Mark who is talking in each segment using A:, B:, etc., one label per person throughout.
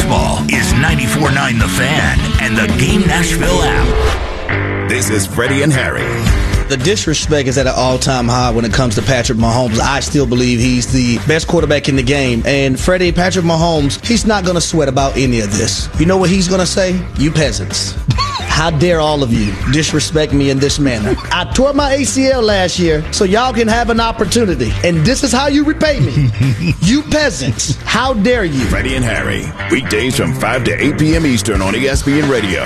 A: baseball is 94.9 The Fan and the Game Nashville app.
B: This is Freddie and Harry.
C: The disrespect is at an all-time high when it comes to Patrick Mahomes. I still believe he's the best quarterback in the game. And Patrick Mahomes, he's not going to sweat about any of this. You know what he's going to say? You peasants. How dare all of you disrespect me in this manner? I tore my ACL last year so y'all can have an opportunity. And this is how you repay me. You peasants. How dare you?
B: Freddie and Harry. Weekdays from 5 to 8 p.m. Eastern on ESPN Radio.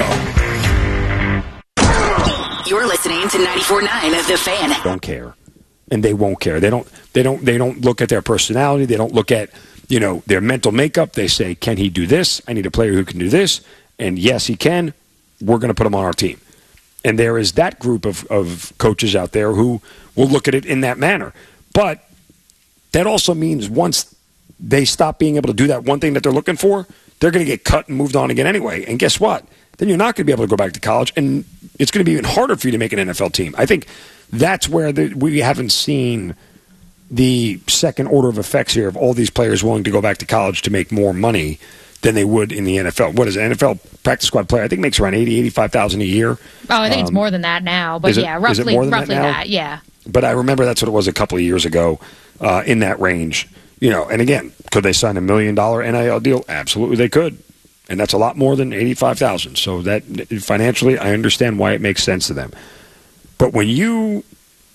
D: You're listening to 94.9 of The Fan.
E: Don't care, and they won't care. They don't look at their personality. They don't look at their mental makeup. They say, can he do this? I need a player who can do this. And yes, he can. We're going to put him on our team. And there is that group of coaches out there who will look at it in that manner. But that also means once they stop being able to do that one thing that they're looking for, they're going to get cut and moved on again anyway. And guess what? Then you're not going to be able to go back to college, and it's going to be even harder for you to make an NFL team. I think that's where we haven't seen the second order of effects here of all these players willing to go back to college to make more money than they would in the NFL. What is an NFL practice squad player? I think makes around $85,000 a year.
F: Oh, I think it's more than that now, but roughly that, yeah.
E: But I remember that's what it was a couple of years ago, in that range. And again, could they sign $1 million NIL deal? Absolutely, they could. And that's a lot more than $85,000. So that financially, I understand why it makes sense to them. But when you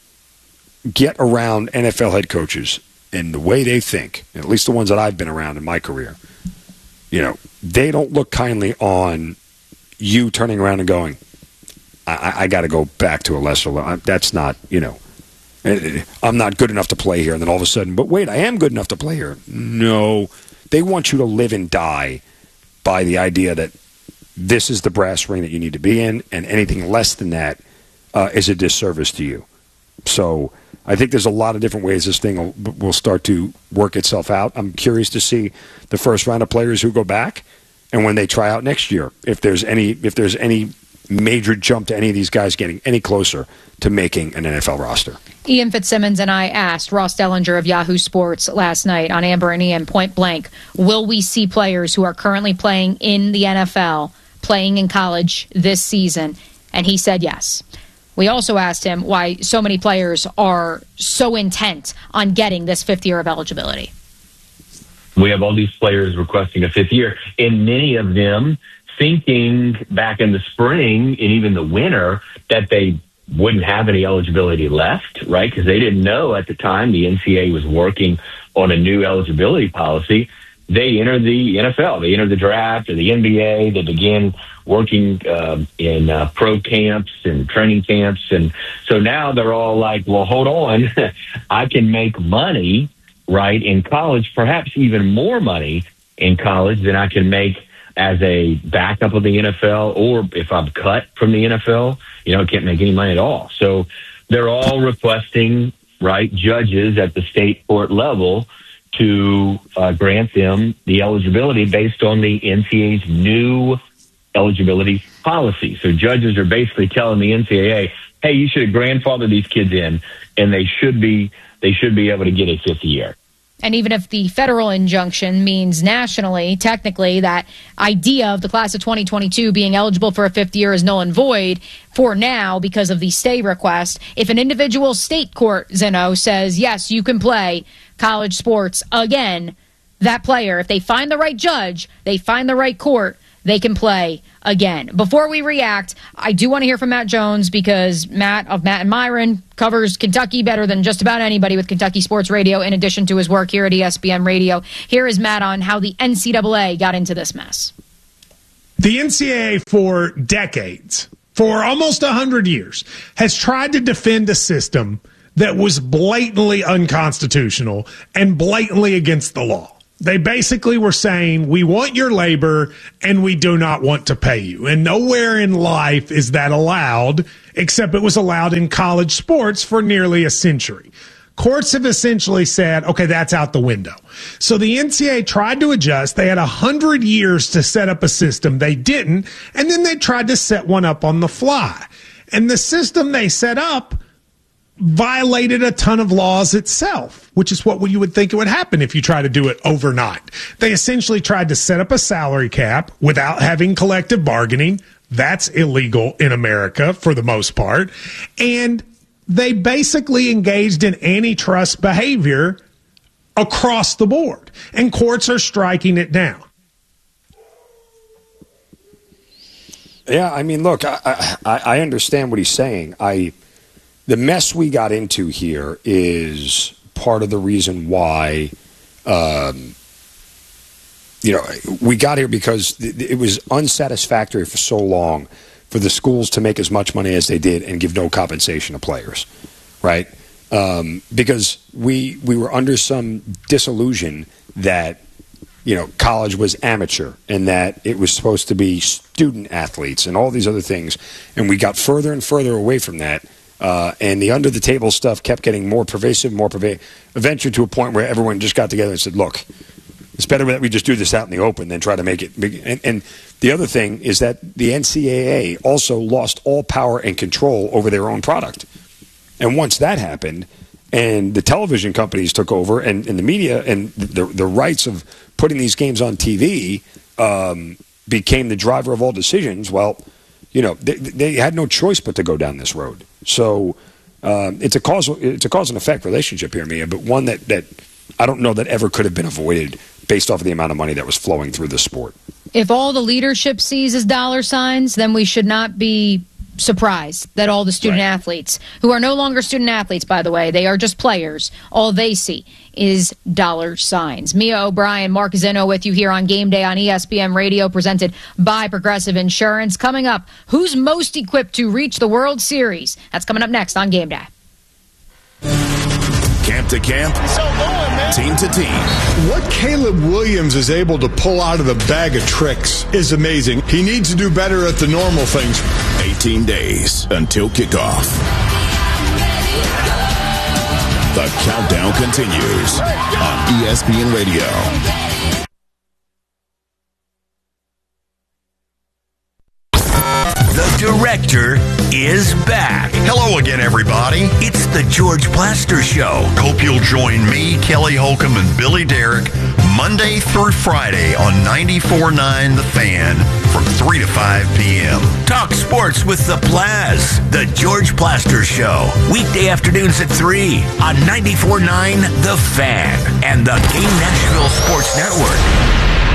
E: get around NFL head coaches and the way they think, at least the ones that I've been around in my career, they don't look kindly on you turning around and going, I got to go back to a lesser level. That's not, I'm not good enough to play here. And then all of a sudden, but wait, I am good enough to play here. No, they want you to live and die by the idea that this is the brass ring that you need to be in, and anything less than that is a disservice to you. So I think there's a lot of different ways this thing will start to work itself out. I'm curious to see the first round of players who go back, and when they try out next year, if there's any major jump to any of these guys getting any closer to making an NFL roster.
F: Ian Fitzsimmons and I asked Ross Dellinger of Yahoo Sports last night on Amber and Ian point blank, will we see players who are currently playing in the NFL playing in college this season? And he said yes. We also asked him why so many players are so intent on getting this fifth year of eligibility.
G: We have all these players requesting a fifth year, and many of them thinking back in the spring and even the winter that they wouldn't have any eligibility left, right? Because they didn't know at the time the NCAA was working on a new eligibility policy. They entered the NFL, they entered the draft or the NBA. They began working in pro camps and training camps. And so now they're all like, well, hold on, I can make money, right, in college, perhaps even more money in college than I can make as a backup of the NFL, or if I'm cut from the NFL, I can't make any money at all. So they're all requesting, right, judges at the state court level to grant them the eligibility based on the NCAA's new eligibility policy. So judges are basically telling the NCAA, hey, you should grandfather these kids in, and they should be able to get a fifth year.
F: And even if the federal injunction means nationally, technically, that idea of the class of 2022 being eligible for a fifth year is null and void for now because of the stay request. If an individual state court, Zeno, says, yes, you can play college sports again, that player, if they find the right judge, they find the right court, they can play again. Before we react, I do want to hear from Matt Jones because Matt and Myron covers Kentucky better than just about anybody with Kentucky Sports Radio in addition to his work here at ESPN Radio. Here is Matt on how the NCAA got into this mess.
H: The NCAA for decades, for almost 100 years, has tried to defend a system that was blatantly unconstitutional and blatantly against the law. They basically were saying, we want your labor and we do not want to pay you. And nowhere in life is that allowed, except it was allowed in college sports for nearly a century. Courts have essentially said, okay, that's out the window. So the NCAA tried to adjust. They had 100 years to set up a system. They didn't. And then they tried to set one up on the fly. And the system they set up violated a ton of laws itself, which is what you would think it would happen if you try to do it overnight. They essentially tried to set up a salary cap without having collective bargaining. That's illegal in America for the most part. And they basically engaged in antitrust behavior across the board. And courts are striking it down.
E: Yeah, I mean, look, I understand what he's saying. The mess we got into here is part of the reason why, we got here because it was unsatisfactory for so long for the schools to make as much money as they did and give no compensation to players, right? Because we were under some disillusion that, college was amateur and that it was supposed to be student athletes and all these other things. And we got further and further away from that. And the under-the-table stuff kept getting more pervasive, eventually to a point where everyone just got together and said, look, it's better that we just do this out in the open than try to make it big. And the other thing is that the NCAA also lost all power and control over their own product. And once that happened, and the television companies took over, and the media and the rights of putting these games on TV became the driver of all decisions, well, they had no choice but to go down this road. So it's a cause and effect relationship here, Mia, but one that I don't know that ever could have been avoided based off of the amount of money that was flowing through the sport.
F: If all the leadership sees as dollar signs, then we should not be surprised that all the student athletes, who are no longer student athletes, by the way, they are just players, all they see is dollar signs. Mia O'Brien, Mark Zinno with you here on Game Day on ESPN Radio, presented by Progressive Insurance. Coming up, who's most equipped to reach the World Series? That's coming up next on Game Day.
B: Camp to camp, team to team.
I: What Caleb Williams is able to pull out of the bag of tricks is amazing. He needs to do better at the normal things.
B: 18 days until kickoff. The countdown continues on ESPN Radio.
A: The director is back.
J: Hello again, everybody.
A: It's the George Plaster Show.
J: Hope you'll join me, Kelly Holcomb, and Billy Derrick Monday through Friday on 94.9 The Fan from 3 to 5 p.m.
A: Talk sports with the Plaz. The George Plaster Show. Weekday afternoons at 3 on 94.9 The Fan and the Game Nashville Sports Network.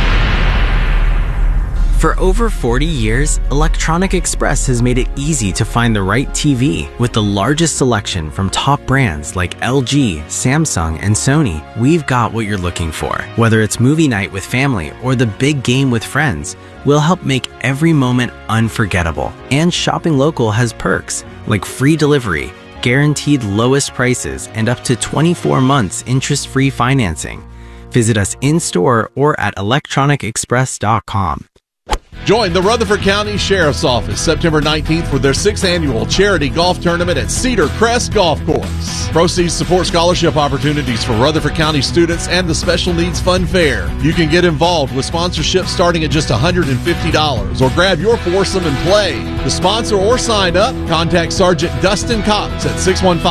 K: For over 40 years, Electronic Express has made it easy to find the right TV. With the largest selection from top brands like LG, Samsung, and Sony, we've got what you're looking for. Whether it's movie night with family or the big game with friends, we'll help make every moment unforgettable. And shopping local has perks like free delivery, guaranteed lowest prices, and up to 24 months interest-free financing. Visit us in-store or at electronicexpress.com.
L: Join the Rutherford County Sheriff's Office September 19th for their 6th annual charity golf tournament at Cedar Crest Golf Course. Proceeds support scholarship opportunities for Rutherford County students and the Special Needs Fun Fair. You can get involved with sponsorship starting at just $150 or grab your foursome and play. To sponsor or sign up, contact Sergeant Dustin Cox at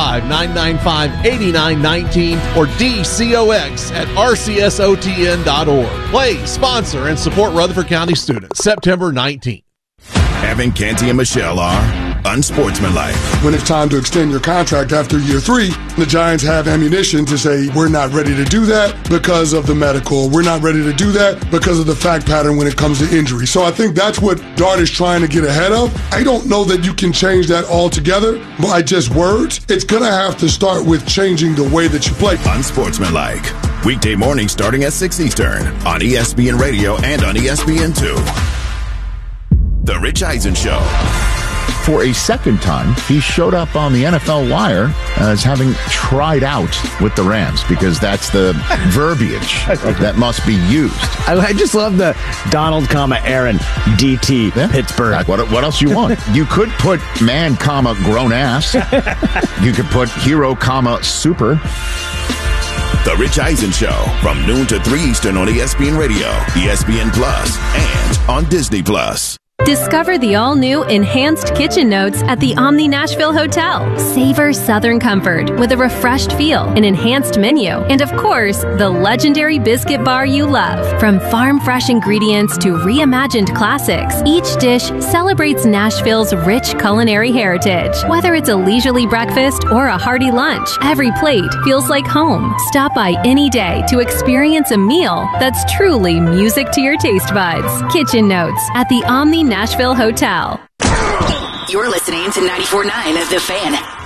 L: 615-995-8919 or DCOX at rcsotn.org. Play, sponsor, and support Rutherford County students. September 19th.
B: Having Canty and Michelle are unsportsmanlike.
M: When it's time to extend your contract after year 3, the Giants have ammunition to say, we're not ready to do that because of the medical. We're not ready to do that because of the fact pattern when it comes to injury. So I think that's what Dart is trying to get ahead of. I don't know that you can change that altogether by just words. It's going to have to start with changing the way that you play.
B: Unsportsmanlike. Weekday morning starting at 6 Eastern on ESPN Radio and on ESPN2. The Rich Eisen Show.
N: For a second time, he showed up on the NFL Wire as having tried out with the Rams, because that's the verbiage that must be used.
O: I just love the Donald, Aaron, DT, Pittsburgh.
N: What else you want? You could put man, grown ass. You could put hero, super.
B: The Rich Eisen Show from noon to 3 Eastern on ESPN Radio, ESPN Plus, and on Disney Plus.
P: Discover the all-new Enhanced Kitchen Notes at the Omni Nashville Hotel. Savor Southern comfort with a refreshed feel, an enhanced menu, and of course, the legendary biscuit bar you love. From farm-fresh ingredients to reimagined classics, each dish celebrates Nashville's rich culinary heritage. Whether it's a leisurely breakfast or a hearty lunch, every plate feels like home. Stop by any day to experience a meal that's truly music to your taste buds. Kitchen Notes at the Omni Nashville Hotel.
D: You're listening to 94.9 The Fan.